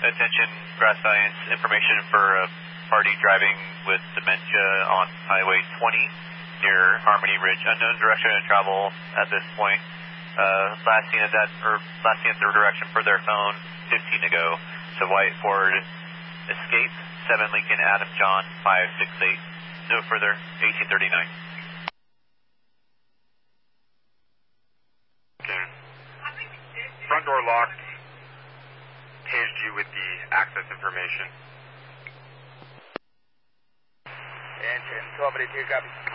Attention, Grass Science, information for a party driving with dementia on Highway 20 near Harmony Ridge. Unknown direction of travel at this point. Last seen in their direction for their phone 15 ago. So White Ford Escape, 7 Lincoln Adam John 568. No further, 1839. Okay. Front door locked. Paged you with the access information. Engine 1282, copy.